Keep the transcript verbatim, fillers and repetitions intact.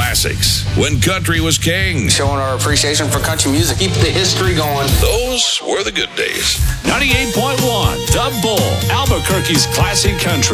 classics. When country was king. Showing our appreciation for country music. Keep the history going. Those were the good days. ninety-eight point one, The Bull, Albuquerque's classic country.